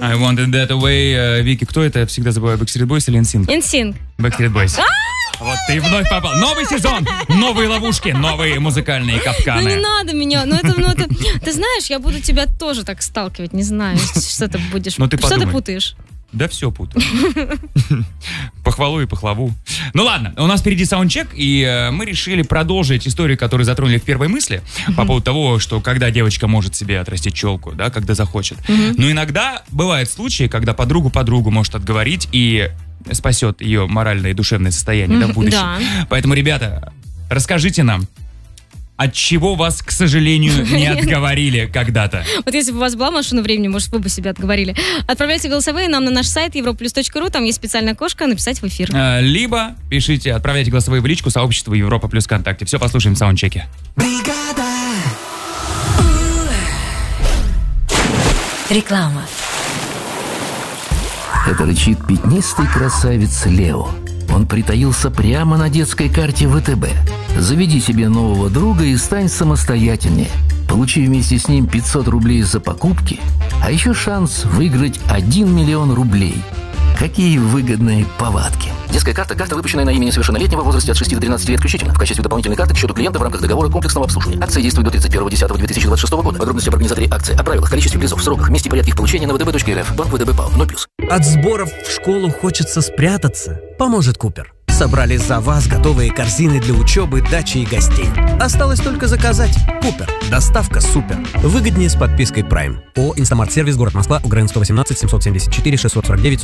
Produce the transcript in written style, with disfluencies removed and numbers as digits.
I want it that way. Вики, кто это? Я всегда забываю, Backstreet Boys или NSYNC? NSYNC. Backstreet Boys. Вот ты вновь попал. Новый сезон, новые ловушки, новые музыкальные капканы. Ну не надо меня, ты знаешь, я буду тебя тоже так сталкивать, не знаю, что ты будешь. Ну ты что подумай. ты путаешь? Да все путаю. Похвалу и похлаву. Ну ладно, у нас впереди саундчек, и мы решили продолжить историю, которую затронули в первой мысли, по поводу того, что когда девочка может себе отрастить челку, да, когда захочет. Но иногда бывают случаи, когда подругу может отговорить и спасет ее моральное и душевное состояние, да, в будущем. Да. Поэтому, ребята, расскажите нам, от чего вас, к сожалению, не отговорили когда-то? Вот если бы у вас была машина времени, может, вы бы себя отговорили. Отправляйте голосовые нам на наш сайт europlus.ru, там есть специальное окошко «Написать в эфир». Либо пишите, отправляйте голосовые в личку сообщества Европа Плюс ВКонтакте. Все, послушаем в саундчеке. Реклама. Это рычит пятнистый красавец Лео. Он притаился прямо на детской карте ВТБ. Заведи себе нового друга и стань самостоятельнее. Получи вместе с ним 500 рублей за покупки, а еще шанс выиграть 1 миллион рублей. Какие выгодные повадки. Детская карта – карта, выпущенная на имя несовершеннолетнего в возрасте от 6 до 13 лет включительно. В качестве дополнительной карты к счету клиента в рамках договора комплексного обслуживания. Акция действует до 31.10.2026 года. Подробности об организаторе акции, о правилах, количестве призов, сроках, месте и порядке их получения на vtb.rf. Банк ВТБ ПАО 0+. От сборов в школу хочется спрятаться? Поможет Купер. Собрали за вас готовые корзины для учебы, дачи и гостей. Осталось только заказать. Купер. Доставка супер. Выгоднее с подпиской Prime. ООО «Инстамарт Сервис», город Москва, Украинского 18, 774, 649,